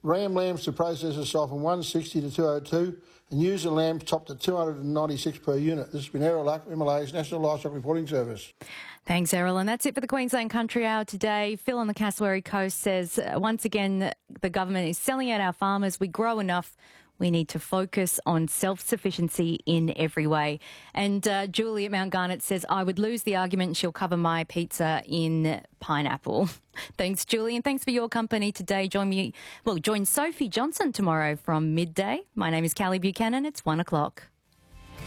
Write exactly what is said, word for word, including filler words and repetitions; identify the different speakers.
Speaker 1: Ram lambs to processors sold from one sixty to two oh two, and New Zealand lambs topped at two hundred ninety-six per unit. This has been Errol Luck, M L A's National Livestock Reporting Service.
Speaker 2: Thanks, Errol. And that's it for the Queensland Country Hour today. Phil on the Cassowary Coast says, uh, once again, the government is selling out our farmers. We grow enough. We need to focus on self-sufficiency in every way. And uh, Julie at Mount Garnet says, I would lose the argument. She'll cover my pizza in pineapple. Thanks, Julie. And thanks for your company today. Join me, well, join Sophie Johnson tomorrow from midday. My name is Callie Buchanan. It's one o'clock.